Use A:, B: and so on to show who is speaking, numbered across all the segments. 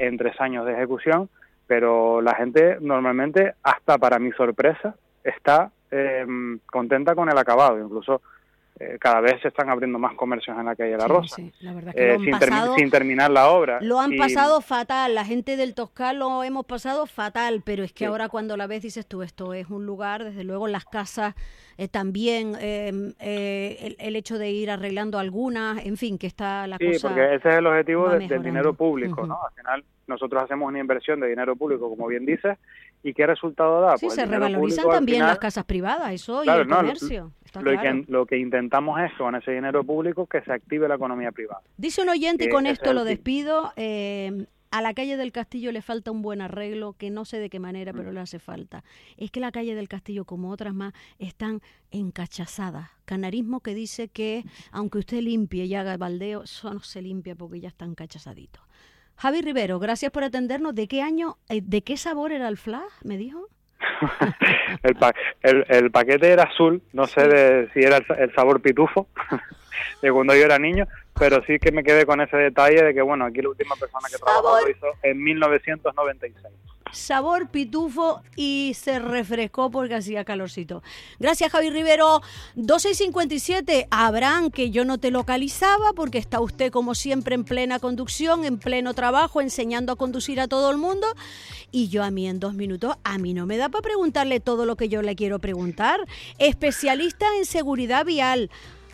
A: en 3 años de ejecución, pero la gente normalmente, hasta para mi sorpresa, está contenta con el acabado. Incluso cada vez se están abriendo más comercios en la calle La Rosa.
B: Sí, la verdad que
A: sin terminar la obra.
B: Lo han pasado fatal, la gente del Toscal lo hemos pasado fatal, pero es que ahora cuando la ves dices tú, esto es un lugar, desde luego las casas también, el hecho de ir arreglando algunas, en fin, que está la cosa.
A: Sí, porque ese es el objetivo del dinero público, ¿no? Al final nosotros hacemos una inversión de dinero público, como bien dices, ¿y qué resultado da?
B: Sí,
A: pues
B: se revalorizan también las casas privadas, eso, claro, y el comercio.
A: Lo que intentamos es, con ese dinero público, que se active la economía privada.
B: Dice un oyente, y con esto lo despido, a la calle del Castillo le falta un buen arreglo, que no sé de qué manera, pero le hace falta. Es que la calle del Castillo, como otras más, están encachazadas. Canarismo que dice que, aunque usted limpie y haga baldeo, eso no se limpia porque ya están encachazaditos. Javi Rivero, gracias por atendernos. ¿De qué año, de qué sabor era el flash, me dijo?
A: el paquete era azul, no sé si era el sabor pitufo de cuando yo era niño, pero sí que me quedé con ese detalle de que, bueno, aquí la última persona que trabajó lo hizo en 1996.
B: Sabor pitufo, y se refrescó porque hacía calorcito. Gracias, Javi Rivero. 12:57. Abraham, que yo no te localizaba porque está usted como siempre en plena conducción, en pleno trabajo, enseñando a conducir a todo el mundo, y yo a mí en 2 minutos, a mí no me da para preguntarle todo lo que yo le quiero preguntar. Especialista en seguridad vial.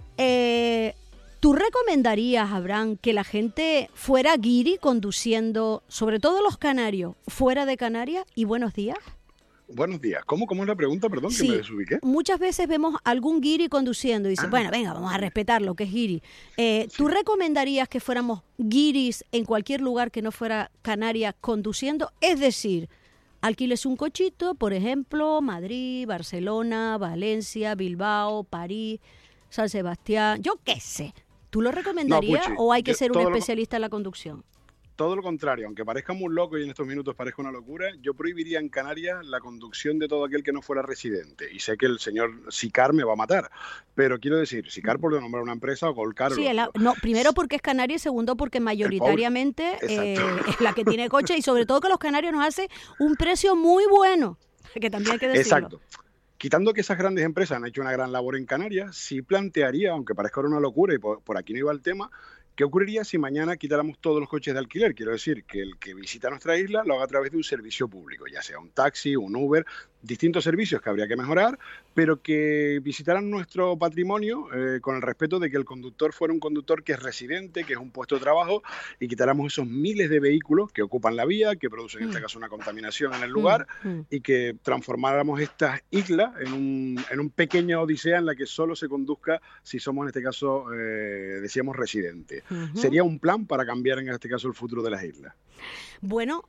B: ¿Tú recomendarías, Abraham, que la gente fuera guiri conduciendo, sobre todo los canarios, fuera de Canarias? Y buenos días.
C: Buenos días. ¿Cómo es la pregunta? Perdón, que me desubiqué.
B: Muchas veces vemos algún guiri conduciendo y dice, bueno, venga, vamos a respetar lo que es guiri. ¿Tú recomendarías que fuéramos guiris en cualquier lugar que no fuera Canarias conduciendo? Es decir, alquiles un cochito, por ejemplo, Madrid, Barcelona, Valencia, Bilbao, París, San Sebastián, yo qué sé. ¿Tú lo recomendarías o hay que ser un especialista en la conducción?
C: Todo lo contrario, aunque parezca muy loco y en estos minutos parezca una locura, yo prohibiría en Canarias la conducción de todo aquel que no fuera residente. Y sé que el señor Sicar me va a matar, pero quiero decir, Sicar por nombrar una empresa o Golcar.
B: Sí, primero porque es canario y segundo porque mayoritariamente es la que tiene coche, y sobre todo que los canarios nos hace un precio muy bueno, que también hay que decirlo.
C: Exacto. Quitando que esas grandes empresas han hecho una gran labor en Canarias, sí plantearía, aunque parezca una locura y por aquí no iba el tema, ¿qué ocurriría si mañana quitáramos todos los coches de alquiler? Quiero decir, que el que visita nuestra isla lo haga a través de un servicio público, ya sea un taxi, un Uber, distintos servicios que habría que mejorar, pero que visitaran nuestro patrimonio con el respeto de que el conductor fuera un conductor que es residente, que es un puesto de trabajo, y quitáramos esos miles de vehículos que ocupan la vía, que producen en este caso una contaminación en el lugar, y que transformáramos estas islas en un pequeña odisea en la que solo se conduzca si somos en este caso, decíamos, residentes. Sería un plan para cambiar en este caso el futuro de las islas.
B: Bueno,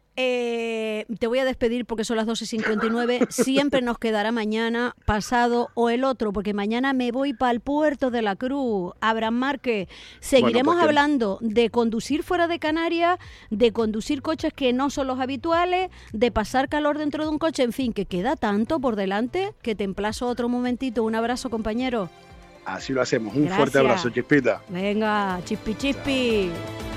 B: te voy a despedir porque son las 12:59. Siempre nos quedará mañana, pasado o el otro, porque mañana me voy para el puerto de la Cruz. Abraham Márquez, seguiremos hablando de conducir fuera de Canarias, de conducir coches que no son los habituales, de pasar calor dentro de un coche, en fin, que queda tanto por delante que te emplazo otro momentito. Un abrazo, compañero.
C: Así lo hacemos. Un fuerte abrazo, Chispita.
B: Venga, chispi, chispi.
C: Chao.